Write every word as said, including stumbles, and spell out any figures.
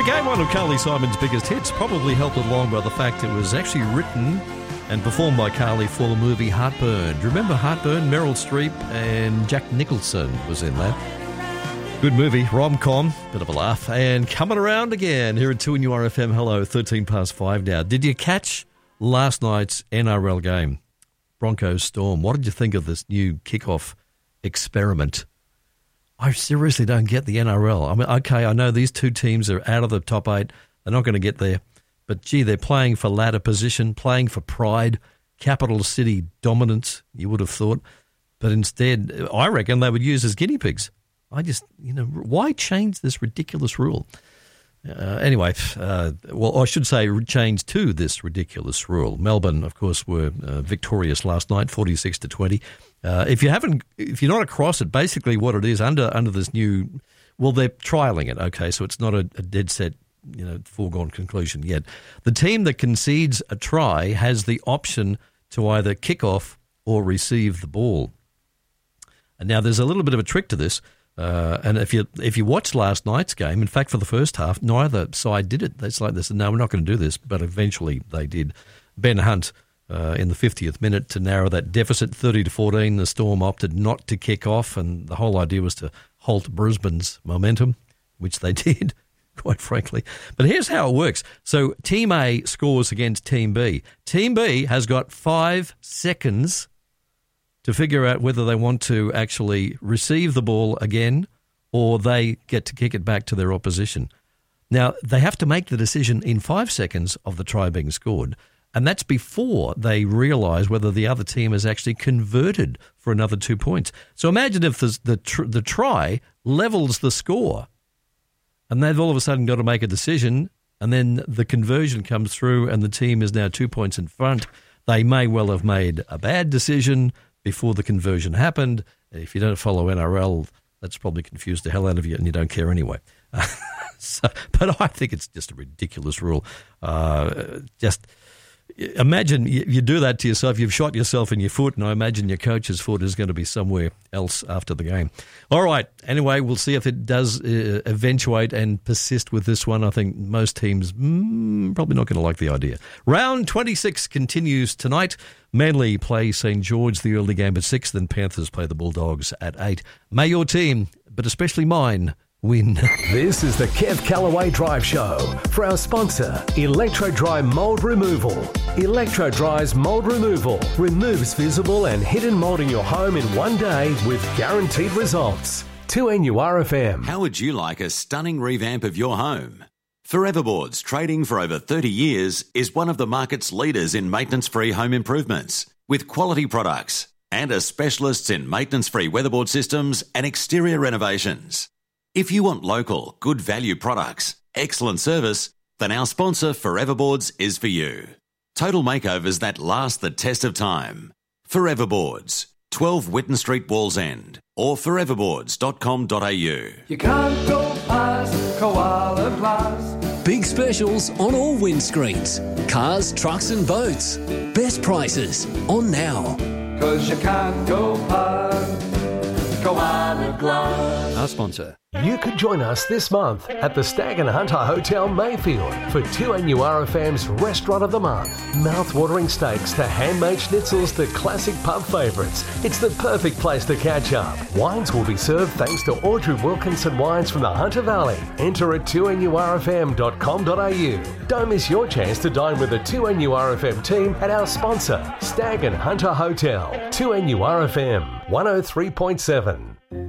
Again, one of Carly Simon's biggest hits, probably helped along by the fact it was actually written and performed by Carly for the movie Heartburn. Do you remember Heartburn? Meryl Streep and Jack Nicholson was in that. Good movie, rom-com, bit of a laugh. And coming around again here at two N U R F M. Hello, thirteen past five now. Did you catch last night's N R L game? Broncos Storm. What did you think of this new kickoff experiment? I seriously don't get the N R L. I mean, okay, I know these two teams are out of the top eight. They're not going to get there. But, gee, they're playing for ladder position, playing for pride, capital city dominance, you would have thought. But instead, I reckon they would use as guinea pigs. I just, you know, why change this ridiculous rule? Uh, anyway, uh, well, I should say change to this ridiculous rule. Melbourne, of course, were uh, victorious last night, forty-six to twenty. Uh, if you haven't, if you're not across it, basically what it is under under this new, well, they're trialling it. Okay, so it's not a, a dead set, you know, foregone conclusion yet. The team that concedes a try has the option to either kick off or receive the ball. And now there's a little bit of a trick to this. Uh, and if you if you watched last night's game, in fact, for the first half, neither side did it. It's like they said, no, we're not going to do this. But eventually they did. Ben Hunt uh, in the fiftieth minute to narrow that deficit, thirty to fourteen. The Storm opted not to kick off, and the whole idea was to halt Brisbane's momentum, which they did, quite frankly. But here's how it works. So Team A scores against Team B. Team B has got five seconds to figure out whether they want to actually receive the ball again or they get to kick it back to their opposition. Now, they have to make the decision in five seconds of the try being scored, and that's before they realise whether the other team has actually converted for another two points. So imagine if the, the, tr- the try levels the score, and they've all of a sudden got to make a decision, and then the conversion comes through and the team is now two points in front. They may well have made a bad decision before the conversion happened. If you don't follow N R L, that's probably confused the hell out of you and you don't care anyway. so, but I think it's just a ridiculous rule. Uh, just imagine you, you do that to yourself. You've shot yourself in your foot, and I imagine your coach's foot is going to be somewhere else after the game. All right. Anyway, we'll see if it does uh, eventuate and persist with this one. I think most teams mm, probably not going to like the idea. Round twenty-six continues tonight. Manly play Saint George, the early game at six. Then Panthers play the Bulldogs at eight. May your team, but especially mine, win. This is the Kev Callaway Drive Show for our sponsor, Electro Dry Mold Removal. Electro Dry's mold removal removes visible and hidden mold in your home in one day with guaranteed results. two N U R F M. How would you like a stunning revamp of your home? Foreverboards, trading for over thirty years, is one of the market's leaders in maintenance-free home improvements, with quality products and are specialists in maintenance-free weatherboard systems and exterior renovations. If you want local, good value products, excellent service, then our sponsor Foreverboards is for you. Total makeovers that last the test of time. Foreverboards, twelve Whitton Street, Wallsend, or foreverboards dot com dot a u. You can't go past Koala Glass. Big specials on all windscreens. Cars, trucks and boats. Best prices on now. Cause you can't go past Koala Glass. Our sponsor. You could join us this month at the Stag and Hunter Hotel Mayfield for two N U R F M's Restaurant of the Month. Mouth-watering steaks to handmade schnitzels to classic pub favourites. It's the perfect place to catch up. Wines will be served thanks to Audrey Wilkinson Wines from the Hunter Valley. Enter at two N U R F M dot com dot a u. Don't miss your chance to dine with the two N U R F M team at our sponsor, Stag and Hunter Hotel. two N U R F M, one oh three point seven.